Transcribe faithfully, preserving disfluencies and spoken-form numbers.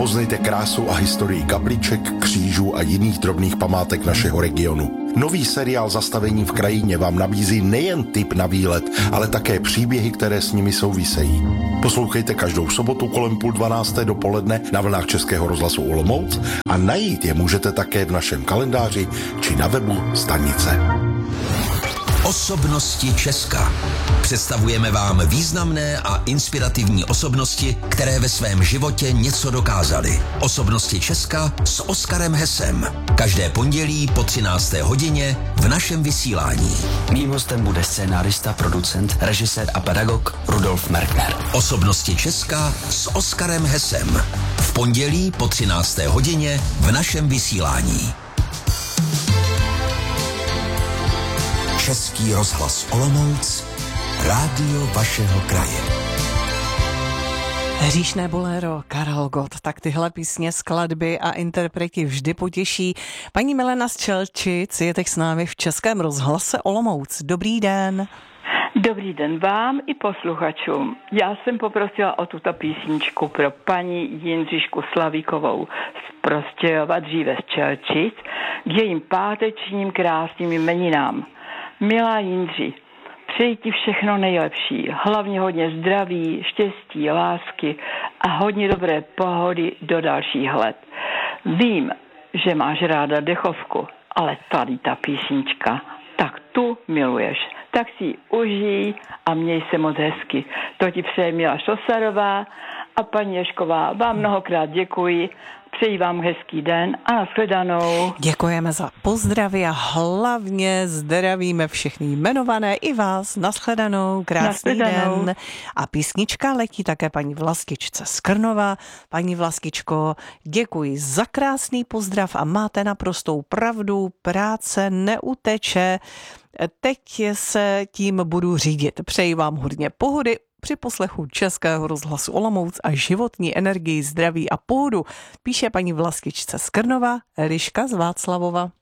Poznejte krásu a historii kapliček, křížů a jiných drobných památek našeho regionu. Nový seriál Zastavení v krajině vám nabízí nejen tip na výlet, ale také příběhy, které s nimi souvisejí. Poslouchejte každou sobotu kolem půl dvanácté dopoledne na vlnách Českého rozhlasu Olomouc a najít je můžete také v našem kalendáři či na webu stanice. Osobnosti Česka. Představujeme vám významné a inspirativní osobnosti, které ve svém životě něco dokázaly. Osobnosti Česka s Oskarem Hesem. Každé pondělí po třinácté hodině v našem vysílání. Mým hostem bude scénárista, producent, režisér a pedagog Rudolf Merkner. Osobnosti Česka s Oskarem Hesem. V pondělí po třinácté hodině v našem vysílání. Český rozhlas Olomouc, rádio vašeho kraje. Hříšné boléro, Karel Gott, tak tyhle písně, skladby a interpreti vždy potěší. Paní Milena z Čelčic je teď s námi v Českém rozhlase Olomouc. Dobrý den. Dobrý den vám i posluchačům. Já jsem poprosila o tuto písničku pro paní Jindřišku Slavíkovou z Prostějova, dříve z Čelčic, k jejím pátečním krásným jmeninám. Milá Jindři, přeji ti všechno nejlepší, hlavně hodně zdraví, štěstí, lásky a hodně dobré pohody do dalších let. Vím, že máš ráda dechovku, ale tady ta písnička, tak tu miluješ. Tak si ji užij a měj se moc hezky. To ti přeje Mila Šosarová a paní Ješková. Vám mnohokrát děkuji. Přeji vám hezký den a nashledanou. Děkujeme za pozdravy a hlavně zdravíme všechny jmenované i vás. Nashledanou, krásný nashledanou. Den. A písnička letí také paní Vlastičce z Krnova. Paní Vlastičko, děkuji za krásný pozdrav a máte naprostou pravdu. Práce neuteče. Teď se tím budu řídit. Přeji vám hodně pohody při poslechu Českého rozhlasu Olomouc a životní energii, zdraví a pohodu, píše paní Vlastičce z Krnova, Eliška z Václavova.